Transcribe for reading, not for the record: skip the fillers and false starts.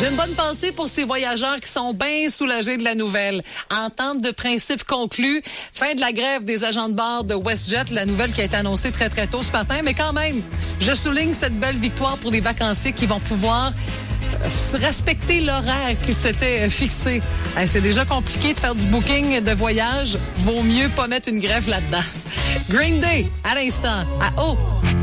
J'ai une bonne pensée pour ces voyageurs qui sont bien soulagés de la nouvelle. Entente de principe conclue, fin de la grève des agents de bord de WestJet, la nouvelle qui a été annoncée très très tôt ce matin, mais quand même, je souligne cette belle victoire pour les vacanciers qui vont pouvoir respecter l'horaire qui s'était fixé. C'est déjà compliqué de faire du booking de voyage. Vaut mieux pas mettre une grève là-dedans. Green Day, à l'instant, à O.